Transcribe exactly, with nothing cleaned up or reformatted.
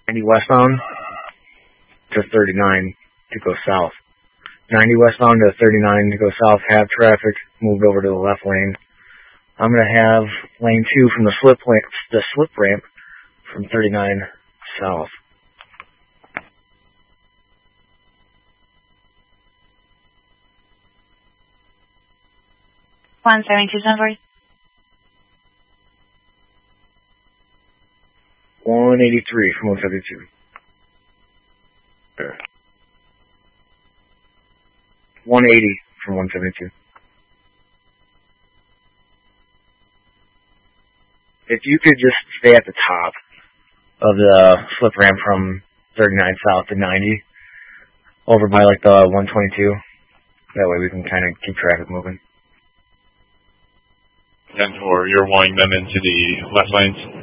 ninety westbound to thirty-nine to go south. ninety westbound to thirty-nine to go south, have traffic moved over to the left lane. I'm going to have lane two from the slip ramp, the slip ramp from thirty-nine south. one seventy-two, sorry. one eighty-three from one seventy-two. There. one eighty from one seventy-two. If you could just stay at the top of the slip ramp from thirty-nine south to ninety, over by like the one twenty-two, that way we can kind of keep traffic moving. ten four, you're wanting them into the left lanes?